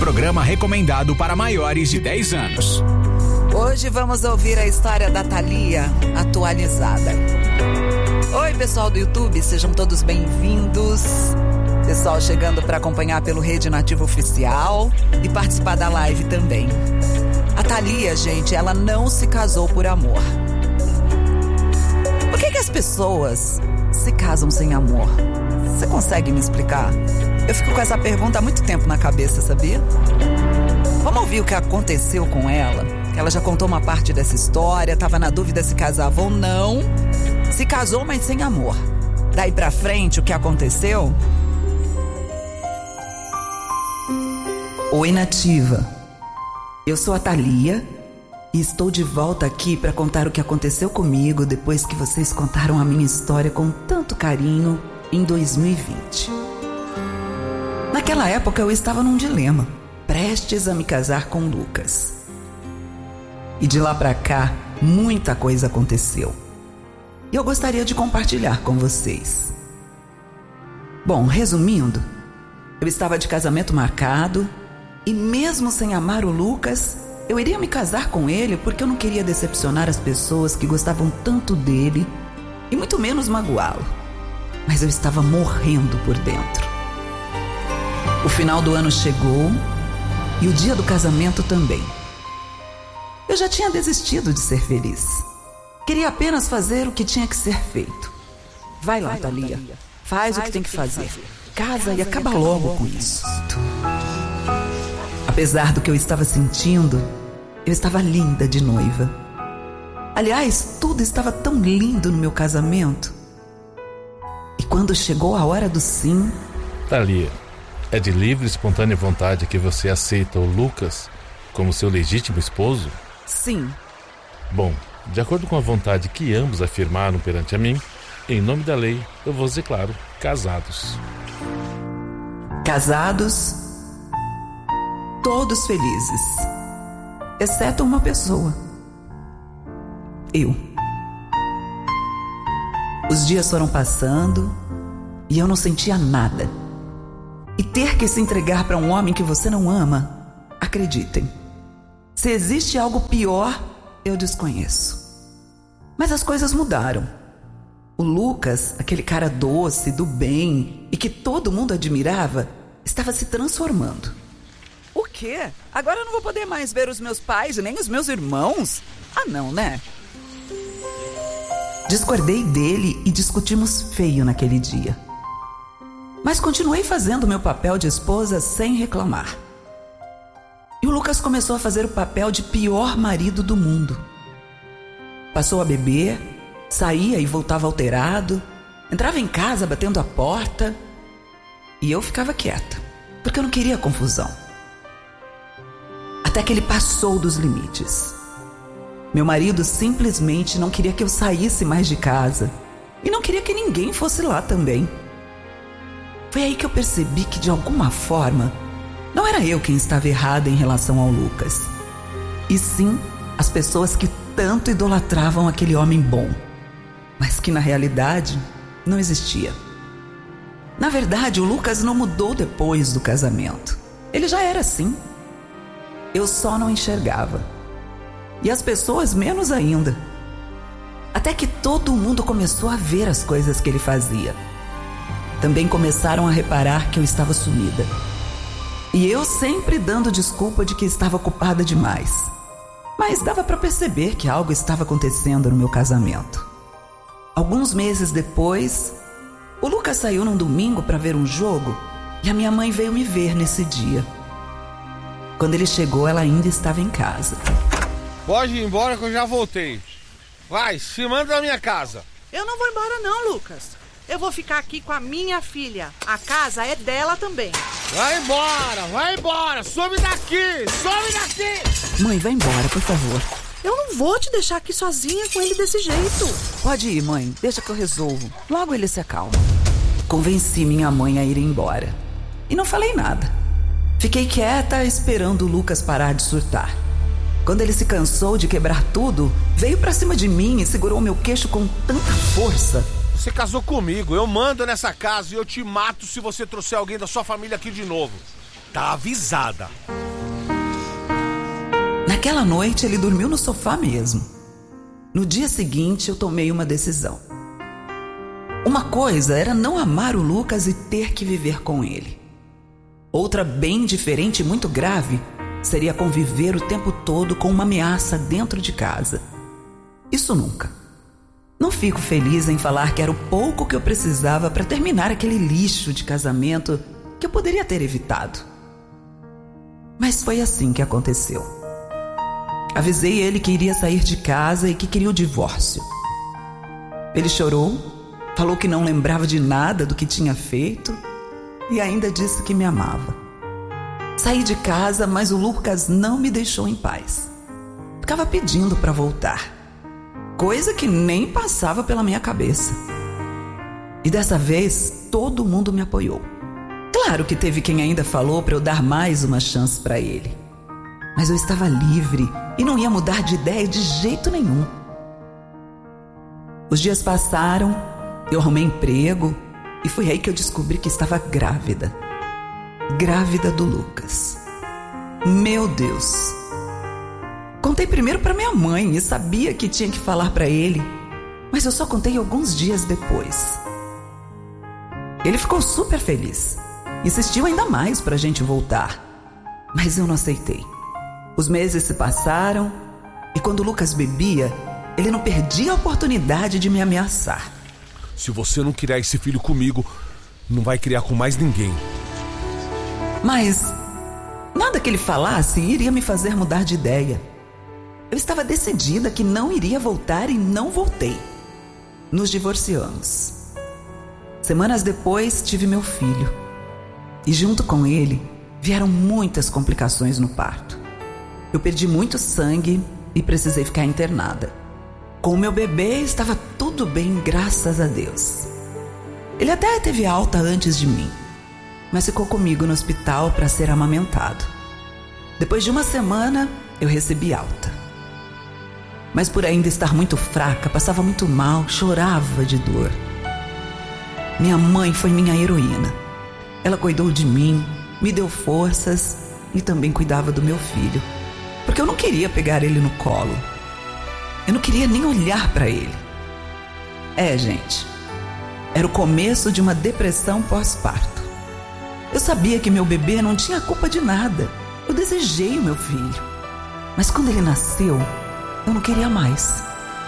programa recomendado para maiores de 10 anos. Hoje vamos ouvir a história da Thalia atualizada. Oi, pessoal do YouTube, sejam todos bem-vindos. Pessoal chegando para acompanhar pelo Rede Nativa Oficial e participar da live também. A Thalia, gente, ela não se casou por amor. Por que as pessoas se casam sem amor? Você consegue me explicar? Eu fico com essa pergunta há muito tempo na cabeça, sabia? Vamos ouvir o que aconteceu com ela? Ela já contou uma parte dessa história, estava na dúvida se casava ou não. Se casou, mas sem amor. Daí pra frente, o que aconteceu? Oi, Nativa. Eu sou a Thalia e estou de volta aqui para contar o que aconteceu comigo depois que vocês contaram a minha história com tanto carinho em 2020. Naquela época eu estava num dilema, prestes a me casar com o Lucas. E de lá pra cá, muita coisa aconteceu. E eu gostaria de compartilhar com vocês. Bom, resumindo, eu estava de casamento marcado e mesmo sem amar o Lucas, eu iria me casar com ele porque eu não queria decepcionar as pessoas que gostavam tanto dele e muito menos magoá-lo. Mas eu estava morrendo por dentro. O final do ano chegou e o dia do casamento também. Eu já tinha desistido de ser feliz. Queria apenas fazer o que tinha que ser feito. Vai lá, Thalia. Faz o que tem que fazer. Casa e acaba logo com isso. Apesar do que eu estava sentindo, eu estava linda de noiva. Aliás, tudo estava tão lindo no meu casamento. E quando chegou a hora do sim... Thalia, é de livre e espontânea vontade que você aceita o Lucas como seu legítimo esposo? Sim. Bom, de acordo com a vontade que ambos afirmaram perante a mim, em nome da lei, eu vos declaro casados. Casados, todos felizes, exceto uma pessoa. Eu. Os dias foram passando e eu não sentia nada. E ter que se entregar para um homem que você não ama, acreditem, se existe algo pior, eu desconheço. Mas as coisas mudaram. O Lucas, aquele cara doce, do bem e que todo mundo admirava, estava se transformando. O quê? Agora eu não vou poder mais ver os meus pais e nem os meus irmãos? Ah, não, né? Discordei dele e discutimos feio naquele dia. Mas continuei fazendo meu papel de esposa sem reclamar. E o Lucas começou a fazer o papel de pior marido do mundo. Passou a beber, saía e voltava alterado, entrava em casa batendo a porta. E eu ficava quieta, porque eu não queria confusão. Até que ele passou dos limites. Meu marido simplesmente não queria que eu saísse mais de casa. E não queria que ninguém fosse lá também. Foi aí que eu percebi que, de alguma forma, não era eu quem estava errada em relação ao Lucas. E sim, as pessoas que tanto idolatravam aquele homem bom, mas que na realidade não existia. Na verdade, o Lucas não mudou depois do casamento. Ele já era assim. Eu só não enxergava. E as pessoas menos ainda. Até que todo mundo começou a ver as coisas que ele fazia. Também começaram a reparar que eu estava sumida. E eu sempre dando desculpa de que estava ocupada demais. Mas dava para perceber que algo estava acontecendo no meu casamento. Alguns meses depois, o Lucas saiu num domingo para ver um jogo e a minha mãe veio me ver nesse dia. Quando ele chegou, ela ainda estava em casa. Pode ir embora que eu já voltei. Vai, se manda da minha casa. Eu não vou embora não, Lucas. Eu vou ficar aqui com a minha filha. A casa é dela também. Vai embora, some daqui, some daqui. Mãe, vai embora, por favor. Eu não vou te deixar aqui sozinha com ele desse jeito. Pode ir, mãe, deixa que eu resolvo. Logo ele se acalma. Convenci minha mãe a ir embora. E não falei nada. Fiquei quieta esperando o Lucas parar de surtar. Quando ele se cansou de quebrar tudo, veio pra cima de mim e segurou meu queixo com tanta força. Você casou comigo, eu mando nessa casa e eu te mato se você trouxer alguém da sua família aqui de novo. Tá avisada. Naquela noite ele dormiu no sofá mesmo. No dia seguinte eu tomei uma decisão. Uma coisa era não amar o Lucas e ter que viver com ele. Outra, bem diferente e muito grave, seria conviver o tempo todo com uma ameaça dentro de casa. Isso nunca. Não fico feliz em falar que era o pouco que eu precisava para terminar aquele lixo de casamento que eu poderia ter evitado. Mas foi assim que aconteceu. Avisei ele que iria sair de casa e que queria o divórcio. Ele chorou, falou que não lembrava de nada do que tinha feito e ainda disse que me amava. Saí de casa, mas o Lucas não me deixou em paz. Ficava pedindo para voltar, coisa que nem passava pela minha cabeça. E dessa vez, todo mundo me apoiou. Claro que teve quem ainda falou para eu dar mais uma chance para ele. Mas eu estava livre e não ia mudar de ideia de jeito nenhum. Os dias passaram, eu arrumei emprego e foi aí que eu descobri que estava grávida. Grávida do Lucas. Meu Deus! Contei primeiro para minha mãe e sabia que tinha que falar para ele, mas eu só contei alguns dias depois. Ele ficou super feliz. Insistiu ainda mais para a gente voltar, mas eu não aceitei. Os meses se passaram e quando o Lucas bebia, ele não perdia a oportunidade de me ameaçar. Se você não criar esse filho comigo, não vai criar com mais ninguém. Mas nada que ele falasse iria me fazer mudar de ideia. Eu estava decidida que não iria voltar e não voltei. Nos divorciamos. Semanas depois, tive meu filho. E junto com ele, vieram muitas complicações no parto. Eu perdi muito sangue e precisei ficar internada. Com o meu bebê, estava tudo bem, graças a Deus. Ele até teve alta antes de mim, mas ficou comigo no hospital para ser amamentado. Depois de uma semana, eu recebi alta. Mas por ainda estar muito fraca, passava muito mal, chorava de dor. Minha mãe foi minha heroína. Ela cuidou de mim, me deu forças e também cuidava do meu filho, porque eu não queria pegar ele no colo. Eu não queria nem olhar para ele. Gente, era o começo de uma depressão pós-parto. Eu sabia que meu bebê não tinha culpa de nada. Eu desejei o meu filho. Mas quando ele nasceu, eu não queria mais.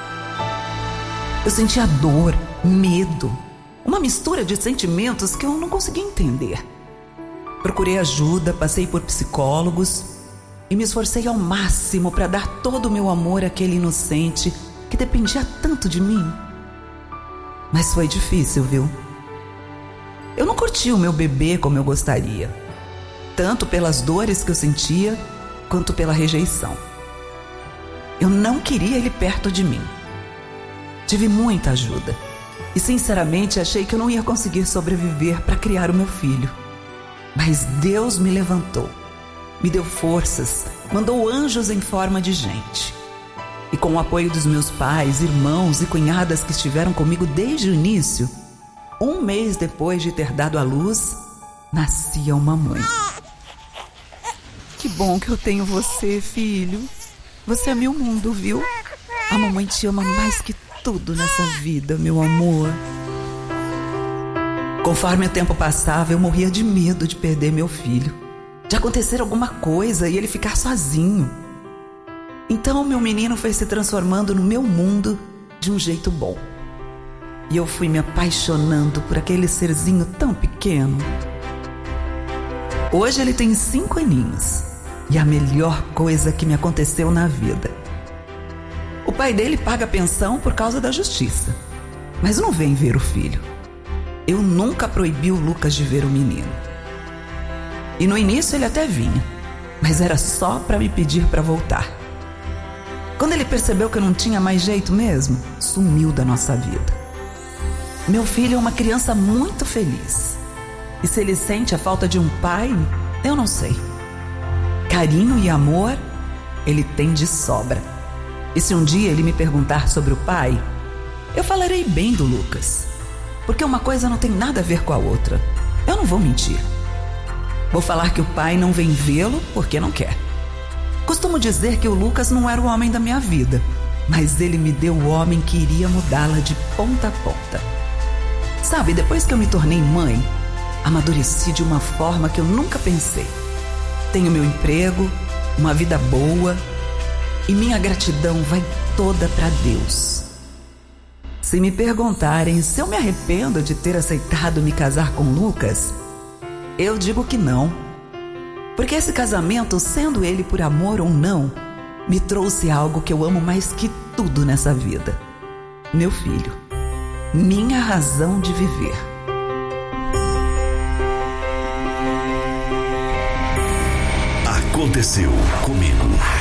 Eu sentia dor, medo, uma mistura de sentimentos que eu não conseguia entender. Procurei ajuda, passei por psicólogos e me esforcei ao máximo para dar todo o meu amor àquele inocente que dependia tanto de mim. Mas foi difícil, viu? Eu não curti o meu bebê como eu gostaria, tanto pelas dores que eu sentia, quanto pela rejeição. Eu não queria ele perto de mim. Tive muita ajuda e sinceramente achei que eu não ia conseguir sobreviver para criar o meu filho. Mas Deus me levantou, me deu forças, mandou anjos em forma de gente. E com o apoio dos meus pais, irmãos e cunhadas que estiveram comigo desde o início, 1 mês depois de ter dado à luz, nascia uma mãe. Que bom que eu tenho você, filho. Você é meu mundo, viu? A mamãe te ama mais que tudo nessa vida, meu amor. Conforme o tempo passava, eu morria de medo de perder meu filho, de acontecer alguma coisa e ele ficar sozinho. Então meu menino foi se transformando no meu mundo de um jeito bom. E eu fui me apaixonando por aquele serzinho tão pequeno. Hoje ele tem 5 aninhos e é a melhor coisa que me aconteceu na vida. O pai dele paga pensão por causa da justiça, mas não vem ver o filho. Eu nunca proibi o Lucas de ver o menino. E no início ele até vinha, mas era só para me pedir para voltar. Quando ele percebeu que eu não tinha mais jeito mesmo, sumiu da nossa vida. Meu filho é uma criança muito feliz. E se ele sente a falta de um pai, eu não sei. Carinho e amor, ele tem de sobra. E se um dia ele me perguntar sobre o pai, eu falarei bem do Lucas. Porque uma coisa não tem nada a ver com a outra. Eu não vou mentir. Vou falar que o pai não vem vê-lo porque não quer. Costumo dizer que o Lucas não era o homem da minha vida, mas ele me deu o homem que iria mudá-la de ponta a ponta. Sabe, depois que eu me tornei mãe, amadureci de uma forma que eu nunca pensei. Tenho meu emprego, uma vida boa e minha gratidão vai toda para Deus. Se me perguntarem se eu me arrependo de ter aceitado me casar com Lucas, eu digo que não. Porque esse casamento, sendo ele por amor ou não, me trouxe algo que eu amo mais que tudo nessa vida. Meu filho. Minha razão de viver. Aconteceu comigo.